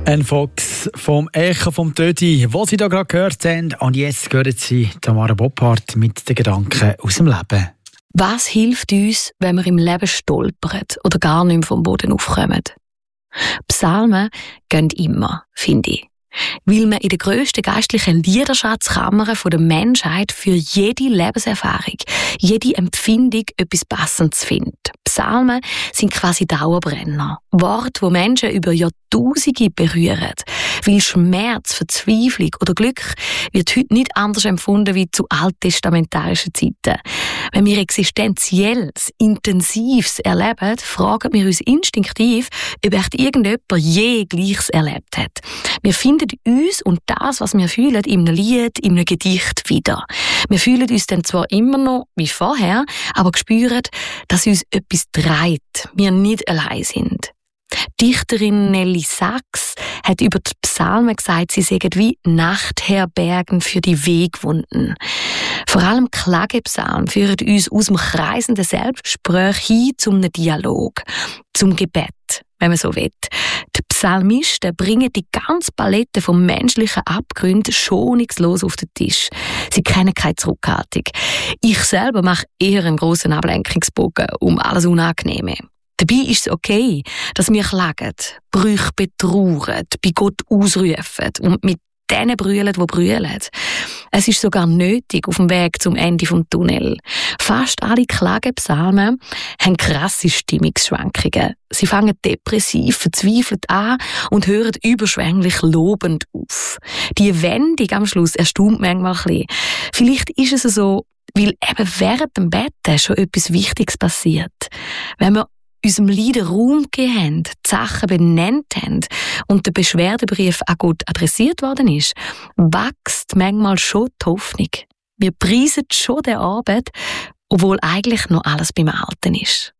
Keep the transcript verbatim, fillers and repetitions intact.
Ein Fox vom Echo vom Tödi, wo Sie da gerade gehört haben. Und jetzt hören Sie Tamara Boppard mit den Gedanken aus dem Leben. Was hilft uns, wenn wir im Leben stolpern oder gar nicht mehr vom Boden aufkommen? Psalmen gehen immer, finde ich. Weil man in der grössten geistlichen Liederschatzkammer der Menschheit für jede Lebenserfahrung, jede Empfindung etwas Passendes findet. Psalmen sind quasi Dauerbrenner. Worte, die Menschen über Jahrtausende berühren. Weil Schmerz, Verzweiflung oder Glück wird heute nicht anders empfunden wie zu alttestamentarischen Zeiten. Wenn wir Existenzielles, Intensives erleben, fragen wir uns instinktiv, ob echt irgendjemand je Gleiches erlebt hat. Wir finden uns und das, was wir fühlen, in einem Lied, in einem Gedicht wieder. Wir fühlen uns dann zwar immer noch wie vorher, aber spüren, dass uns etwas treibt, wir nicht allein sind. Dichterin Nelly Sachs hat über die Psalmen gesagt, sie seien wie Nachtherbergen für die Wegwunden. Vor allem Klagepsalmen führen uns aus dem kreisenden Selbstgespräch hin zum Dialog, zum Gebet, wenn man so will. Die Psalmisten bringen die ganze Palette vom menschlichen Abgrund schonungslos auf den Tisch. Sie kennen keine Zurückhaltung. Ich selber mache eher einen grossen Ablenkungsbogen um alles Unangenehme. Dabei ist es okay, dass wir klagen, Brüche betrauern, bei Gott ausrufen und mit denen brüllen, die brüllen. Es ist sogar nötig auf dem Weg zum Ende des Tunnels. Fast alle Klagepsalmen haben krasse Stimmungsschwankungen. Sie fangen depressiv, verzweifelt an und hören überschwänglich lobend auf. Die Wendung am Schluss erstaunt manchmal ein bisschen. Vielleicht ist es so, weil eben während dem Betten schon etwas Wichtiges passiert. Wenn wir unserem Leiden Raum gegeben haben, die Sachen benannt haben und der Beschwerdebrief an Gott adressiert worden ist, wächst manchmal schon die Hoffnung. Wir preisen schon der Arbeit, obwohl eigentlich noch alles beim Alten ist.